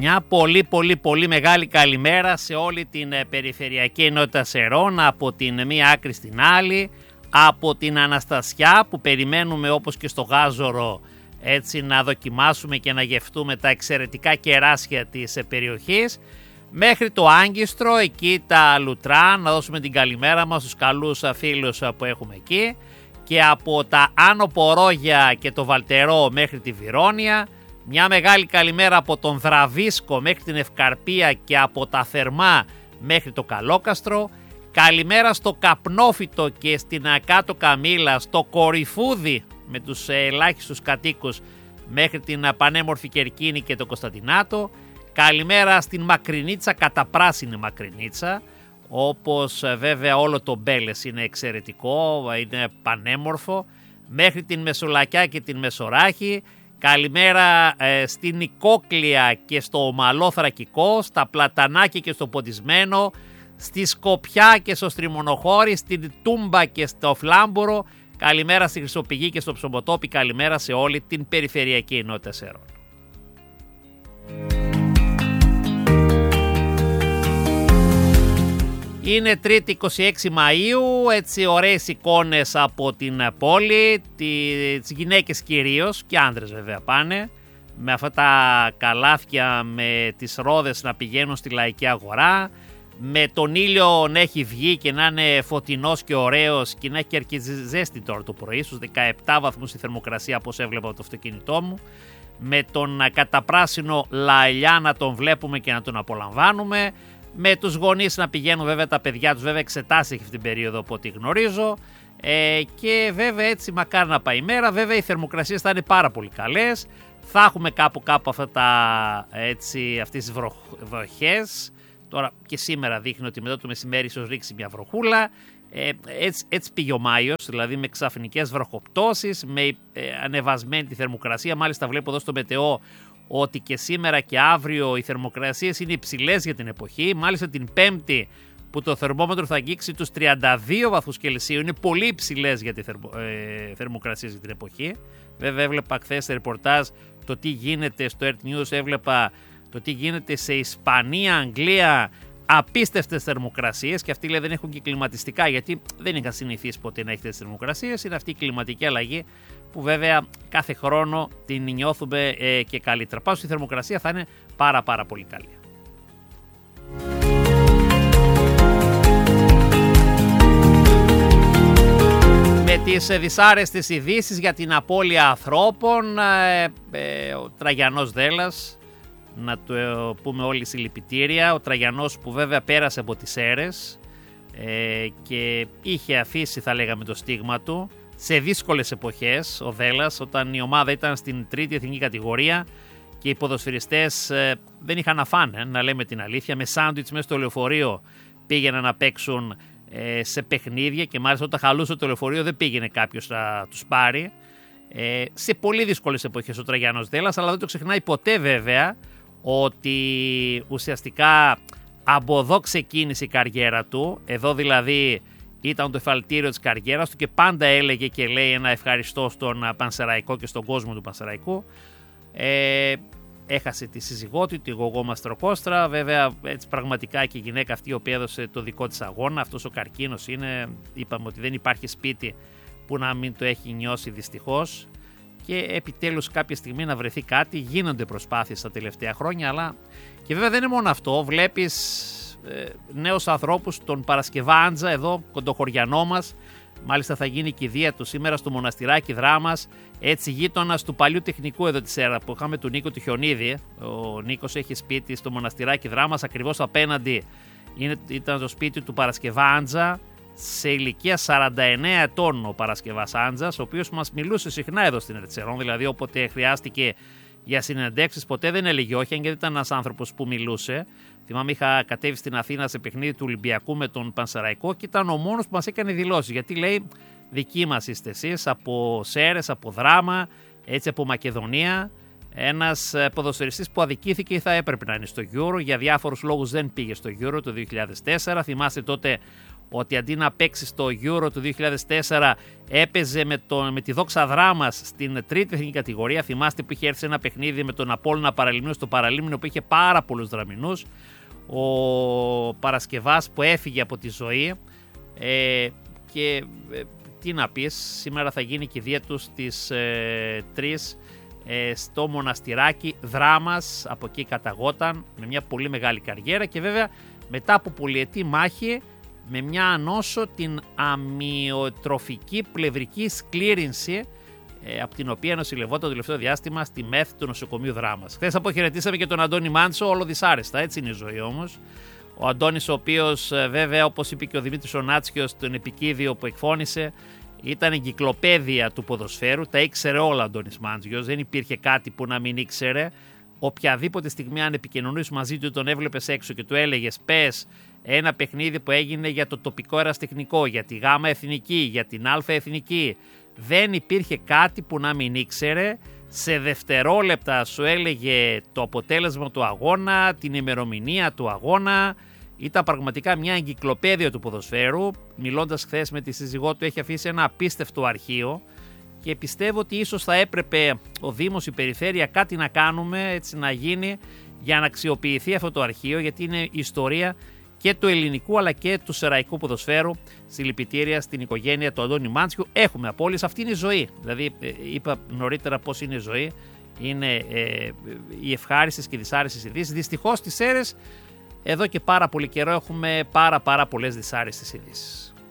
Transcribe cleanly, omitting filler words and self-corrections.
Μια πολύ μεγάλη καλημέρα σε όλη την περιφερειακή ενότητα Σερών, από την μία άκρη στην άλλη, από την Αναστασιά που περιμένουμε όπως και στο Γάζορο έτσι να δοκιμάσουμε και να γευτούμε τα εξαιρετικά κεράσια της περιοχής, μέχρι το Άγκιστρο, εκεί τα Λουτρά, να δώσουμε την καλημέρα μας στους καλούς φίλους που έχουμε εκεί, και από τα Άνω Πορόγια και το Βαλτερό μέχρι τη Βιρόνια. Μια μεγάλη καλημέρα από τον Δραβίσκο μέχρι την Ευκαρπία και από τα Θερμά μέχρι το Καλόκαστρο. Καλημέρα στο Καπνόφυτο και στην Κάτω Καμήλα, στο Κορυφούδι με τους ελάχιστους κατοίκους μέχρι την πανέμορφη Κερκίνη και το Κωνσταντινάτο. Καλημέρα στην Μακρινίτσα, καταπράσινη Μακρινίτσα, όπως βέβαια όλο το Μπέλες είναι εξαιρετικό, είναι πανέμορφο, μέχρι την Μεσολακιά και την Μεσοράχη. Καλημέρα στην Νικόκλια και στο Ομαλόθρακικό, στα Πλατανάκη και στο Ποντισμένο, στη Σκοπιά και στο Στριμονοχώρι, στην Τούμπα και στο Φλάμπορο. Καλημέρα στη Χρυσοπηγή και στο Ψωμοτόπι. Καλημέρα σε όλη την περιφερειακή ενότητα Σέρων. Είναι Τρίτη 26 Μαΐου, έτσι ωραίες εικόνες από την πόλη, τις γυναίκες κυρίως, και άνδρες βέβαια πάνε, με αυτά τα καλάθια με τις ρόδες να πηγαίνουν στη Λαϊκή Αγορά, με τον ήλιο να έχει βγει και να είναι φωτεινός και ωραίος και να έχει αρκετή ζέστη τώρα το πρωί, στους 17 βαθμούς η θερμοκρασία όπως έβλεπα από το αυτοκίνητό μου, με τον καταπράσινο Λαελιά να τον βλέπουμε και να τον απολαμβάνουμε, με τους γονείς να πηγαίνουν βέβαια τα παιδιά τους, βέβαια εξετάσει έχει αυτή την περίοδο από ό,τι γνωρίζω, και βέβαια έτσι μακάρι να πάει η μέρα. Βέβαια οι θερμοκρασίες θα είναι πάρα πολύ καλές, θα έχουμε κάπου αυτά αυτές τις βροχές. Τώρα και σήμερα δείχνει ότι μετά το μεσημέρι ίσως ρίξει μια βροχούλα, έτσι πήγε ο Μάιος, δηλαδή με ξαφνικές βροχοπτώσεις, με ανεβασμένη τη θερμοκρασία. Μάλιστα βλέπω εδώ στο μετεό ότι και σήμερα και αύριο οι θερμοκρασίες είναι υψηλές για την εποχή. Μάλιστα την Πέμπτη που το θερμόμετρο θα αγγίξει τους 32 βαθμούς Κελσίου, είναι πολύ υψηλές για τη θερμοκρασίες για την εποχή. Βέβαια έβλεπα χθες σε ρεπορτάζ το τι γίνεται στο Earth News, έβλεπα το τι γίνεται σε Ισπανία, Αγγλία, απίστευτες θερμοκρασίες, και αυτοί λέει δεν έχουν και κλιματιστικά, γιατί δεν είχαν συνηθίσει ποτέ να έχει τέτοιες θερμοκρασίες. Είναι αυτή η κλιματική αλλαγή που βέβαια κάθε χρόνο την νιώθουμε και καλύτερα. Πάνω στη θερμοκρασία θα είναι πάρα πολύ καλή. Με τις δυσάρεστες ειδήσεις για την απώλεια ανθρώπων, ο Τραγιανός Δέλλας, να το πούμε όλοι συλληπιτήρια, ο Τραγιανός που βέβαια πέρασε από τις αίρες και είχε αφήσει, θα λέγαμε, το στίγμα του σε δύσκολες εποχές ο Δέλλας, όταν η ομάδα ήταν στην τρίτη εθνική κατηγορία και οι ποδοσφαιριστές δεν είχαν να φάνε, να λέμε την αλήθεια, με σάντουιτς μέσα στο λεωφορείο πήγαιναν να παίξουν σε παιχνίδια, και μάλιστα όταν χαλούσε το λεωφορείο δεν πήγαινε κάποιος να τους πάρει. Σε πολύ δύσκολες εποχές ο Τραγιανός Δέλλας, αλλά δεν το ξεχνάει ποτέ βέβαια ότι ουσιαστικά από εδώ ξεκίνησε η καριέρα του. Εδώ δηλαδή ήταν το εφαλτήριο της καριέρας του και πάντα έλεγε και λέει ένα ευχαριστώ στον Πανσεραϊκό και στον κόσμο του Πανσεραϊκού. Έχασε τη σύζυγό του, τη Γογό Μαστροκόστρα. Βέβαια έτσι πραγματικά και η γυναίκα αυτή η οποία έδωσε το δικό της αγώνα. Αυτός ο καρκίνος είναι, είπαμε ότι δεν υπάρχει σπίτι που να μην το έχει νιώσει δυστυχώς, και επιτέλους κάποια στιγμή να βρεθεί κάτι. Γίνονται προσπάθειες τα τελευταία χρόνια, αλλά και βέβαια δεν είναι μόνο αυτό. Βλέπεις νέους ανθρώπους, τον Παρασκευά Άντζα εδώ, κοντοχωριανό μας, μάλιστα θα γίνει η κηδεία του σήμερα στο μοναστηράκι Δράμας, έτσι γείτονας του παλιού τεχνικού εδώ της ΕΡΑ που είχαμε τον Νίκο του Χιονίδη. Ο Νίκος έχει σπίτι στο μοναστηράκι Δράμας, ακριβώς απέναντι ήταν το σπίτι του Παρασκευά Άντζα, σε ηλικία 49 ετών ο Παρασκευάς Άντζας, ο οποίος μας μιλούσε συχνά εδώ στην Ερτσερών, δηλαδή όποτε χρειάστηκε για συνεντεύξεις ποτέ δεν έλεγε όχι, γιατί ήταν ένας άνθρωπος που μιλούσε. Θυμάμαι είχα κατέβει στην Αθήνα σε παιχνίδι του Ολυμπιακού με τον Πανσεραϊκό και ήταν ο μόνος που μας έκανε δηλώσεις, γιατί λέει δικοί μας είστε εσείς, από Σέρες, από Δράμα, έτσι από Μακεδονία. Ένας ποδοσφαιριστής που αδικήθηκε ή θα έπρεπε να είναι στο Euro, για διάφορους λόγους δεν πήγε στο Euro το 2004. Θυμάστε τότε ότι αντί να παίξει στο Euro του 2004 έπαιζε με τη Δόξα Δράμας στην τρίτη εθνική κατηγορία. Θυμάστε που είχε έρθει ένα παιχνίδι με τον Απόλλωνα Παραλιμνίου στο Παραλίμνιο που είχε πάρα πολλούς δραμηνούς. Ο Παρασκευάς που έφυγε από τη ζωή και τι να πεις, σήμερα θα γίνει και η κηδεία του στις 3 στο Μοναστηράκι Δράμας, από εκεί καταγόταν με μια πολύ μεγάλη καριέρα και βέβαια μετά από πολυετή μάχη με μια νόσο, την αμυοτροφική πλευρική σκλήρυνση, από την οποία νοσηλευόταν το τελευταίο διάστημα στη ΜΕΘ του νοσοκομείου Δράμας. Χθες αποχαιρετήσαμε και τον Αντώνη Μάντσο, όλο δυσάρεστα, έτσι είναι η ζωή όμως. Ο Αντώνης, ο οποίος βέβαια, όπως είπε και ο Δημήτρης ο Νάτσκιος στον επικίδιο που εκφώνησε, ήταν εγκυκλοπαίδεια του ποδοσφαίρου, τα ήξερε όλα ο Αντώνης Μάντσιος, δεν υπήρχε κάτι που να μην ήξερε. Οποιαδήποτε στιγμή αν επικοινωνείς μαζί του, τον έβλεπες έξω και του έλεγες πες ένα παιχνίδι που έγινε για το τοπικό ερασιτεχνικό, για τη Γ εθνική, για την Α εθνική, δεν υπήρχε κάτι που να μην ήξερε. Σε δευτερόλεπτα σου έλεγε το αποτέλεσμα του αγώνα, την ημερομηνία του αγώνα. Ήταν πραγματικά μια εγκυκλοπαίδεια του ποδοσφαίρου. Μιλώντας χθες με τη σύζυγό του, έχει αφήσει ένα απίστευτο αρχείο και πιστεύω ότι ίσως θα έπρεπε ο Δήμος, η Περιφέρεια, κάτι να κάνουμε, έτσι να γίνει, για να αξιοποιηθεί αυτό το αρχείο, γιατί είναι ιστορία και του ελληνικού αλλά και του σεραϊκού ποδοσφαίρου. Συλληπιτήρια στην οικογένεια του Αντώνη Μάντσιου. Έχουμε απώλειες, αυτή είναι η ζωή. Δηλαδή, είπα νωρίτερα πώς είναι η ζωή. Είναι οι ευχάριστες και δυσάρεστες ειδήσεις. Δυστυχώς στις ΣΕΡΕΣ εδώ και πάρα πολύ καιρό έχουμε πάρα πολλές δυσάρεστες ειδήσεις.